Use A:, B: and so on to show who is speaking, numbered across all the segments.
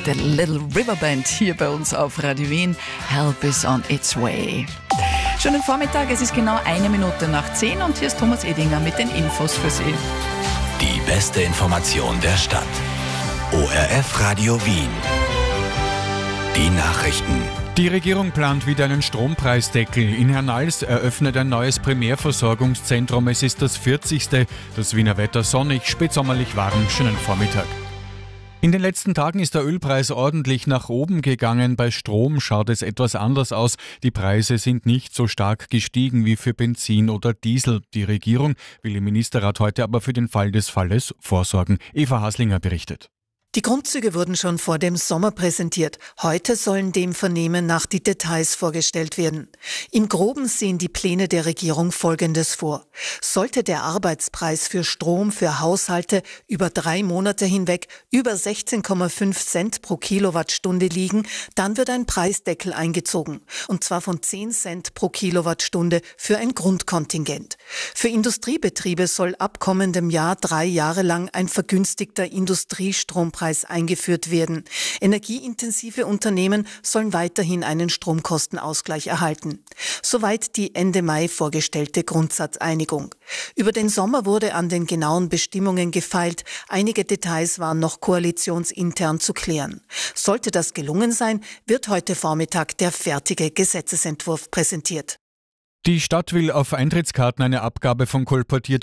A: The Little River Band hier bei uns auf Radio Wien. Help is on its way. Schönen Vormittag, es ist genau 1 Minute nach 10 und hier ist Thomas Edinger mit den Infos für Sie.
B: Die beste Information der Stadt. ORF Radio Wien. Die Nachrichten.
C: Die Regierung plant wieder einen Strompreisdeckel. In Hernals eröffnet ein neues Primärversorgungszentrum. Es ist das 40. Das Wiener Wetter sonnig, spätsommerlich warm. Schönen Vormittag. In den letzten Tagen ist der Ölpreis ordentlich nach oben gegangen. Bei Strom schaut es etwas anders aus. Die Preise sind nicht so stark gestiegen wie für Benzin oder Diesel. Die Regierung will im Ministerrat heute aber für den Fall des Falles vorsorgen. Eva Haslinger berichtet.
D: Die Grundzüge wurden schon vor dem Sommer präsentiert. Heute sollen dem Vernehmen nach die Details vorgestellt werden. Im Groben sehen die Pläne der Regierung Folgendes vor. Sollte der Arbeitspreis für Strom für Haushalte über 3 Monate hinweg über 16,5 Cent pro Kilowattstunde liegen, dann wird ein Preisdeckel eingezogen. Und zwar von 10 Cent pro Kilowattstunde für ein Grundkontingent. Für Industriebetriebe soll ab kommendem Jahr 3 Jahre lang ein vergünstigter Industriestrompreis eingeführt werden. Energieintensive Unternehmen sollen weiterhin einen Stromkostenausgleich erhalten. Soweit die Ende Mai vorgestellte Grundsatzeinigung. Über den Sommer wurde an den genauen Bestimmungen gefeilt. Einige Details waren noch koalitionsintern zu klären. Sollte das gelungen sein, wird heute Vormittag der fertige Gesetzesentwurf präsentiert.
C: Die Stadt will auf Eintrittskarten eine Abgabe von kolportiert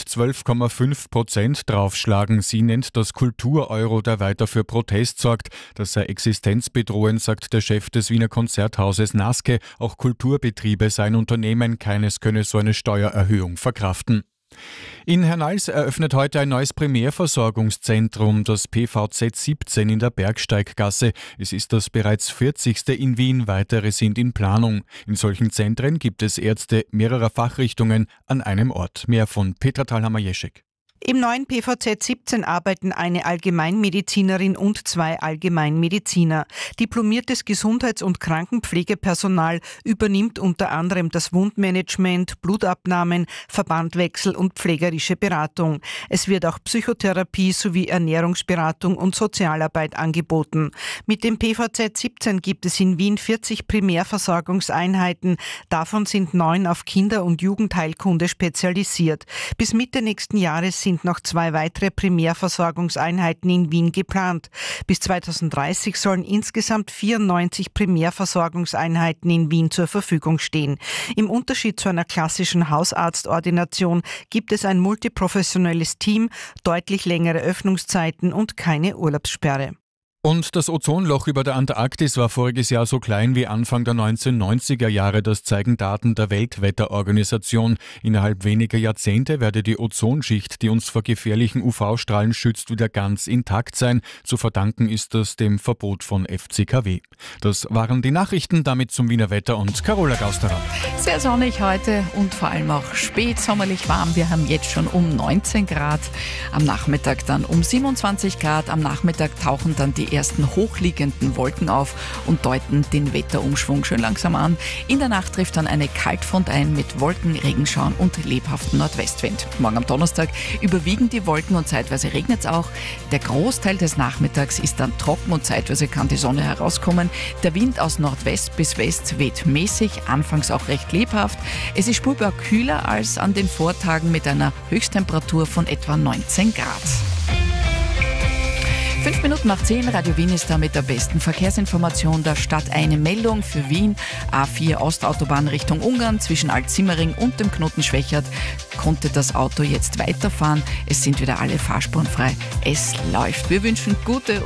C: 12,5% draufschlagen. Sie nennt das Kultur-Euro, der weiter für Protest sorgt. Das sei existenzbedrohend, sagt der Chef des Wiener Konzerthauses Naske. Auch Kulturbetriebe seien Unternehmen, keines könne so eine Steuererhöhung verkraften. In Hernals eröffnet heute ein neues Primärversorgungszentrum, das PVZ 17 in der Bergsteiggasse. Es ist das bereits 40. in Wien, weitere sind in Planung. In solchen Zentren gibt es Ärzte mehrerer Fachrichtungen an einem Ort. Mehr von Petra Thalhammer-Jeschek.
E: Im neuen PVZ 17 arbeiten eine Allgemeinmedizinerin und 2 Allgemeinmediziner. Diplomiertes Gesundheits- und Krankenpflegepersonal übernimmt unter anderem das Wundmanagement, Blutabnahmen, Verbandwechsel und pflegerische Beratung. Es wird auch Psychotherapie sowie Ernährungsberatung und Sozialarbeit angeboten. Mit dem PVZ 17 gibt es in Wien 40 Primärversorgungseinheiten. Davon sind 9 auf Kinder- und Jugendheilkunde spezialisiert. Bis Mitte nächsten Jahres sind noch 2 weitere Primärversorgungseinheiten in Wien geplant. Bis 2030 sollen insgesamt 94 Primärversorgungseinheiten in Wien zur Verfügung stehen. Im Unterschied zu einer klassischen Hausarztordination gibt es ein multiprofessionelles Team, deutlich längere Öffnungszeiten und keine Urlaubssperre.
C: Und das Ozonloch über der Antarktis war voriges Jahr so klein wie Anfang der 1990er Jahre. Das zeigen Daten der Weltwetterorganisation. Innerhalb weniger Jahrzehnte werde die Ozonschicht, die uns vor gefährlichen UV-Strahlen schützt, wieder ganz intakt sein. Zu verdanken ist das dem Verbot von FCKW. Das waren die Nachrichten, damit zum Wiener Wetter und Carola Gausterer.
A: Sehr sonnig heute und vor allem auch spätsommerlich warm. Wir haben jetzt schon um 19 Grad, am Nachmittag dann um 27 Grad. Am Nachmittag tauchen dann die ersten hochliegenden Wolken auf und deuten den Wetterumschwung schön langsam an. In der Nacht trifft dann eine Kaltfront ein mit Wolken, Regenschauern und lebhaftem Nordwestwind. Morgen am Donnerstag überwiegen die Wolken und zeitweise regnet es auch. Der Großteil des Nachmittags ist dann trocken und zeitweise kann die Sonne herauskommen. Der Wind aus Nordwest bis West weht mäßig, anfangs auch recht lebhaft. Es ist spürbar kühler als an den Vortagen mit einer Höchsttemperatur von etwa 19 Grad. 5 Minuten nach 10, Radio Wien ist da mit der besten Verkehrsinformation der Stadt. Eine Meldung für Wien. A4 Ostautobahn Richtung Ungarn zwischen Alt-Simmering und dem Knoten Schwächert konnte das Auto jetzt weiterfahren. Es sind wieder alle Fahrspuren frei. Es läuft. Wir wünschen gute